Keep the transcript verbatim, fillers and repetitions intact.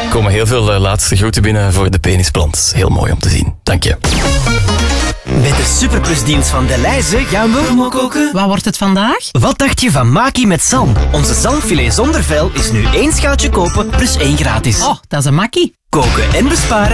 Er komen heel veel uh, laatste groeten binnen voor de penisplant. Heel mooi om te zien. Dank je. Met de superplusdienst van Delhaize gaan we ook koken. Wat wordt het vandaag? Wat dacht je van Maki met zalm? Onze zalmfilet zonder vel is nu één schaaltje kopen plus één gratis. Oh, dat is een makkie. Koken en besparen.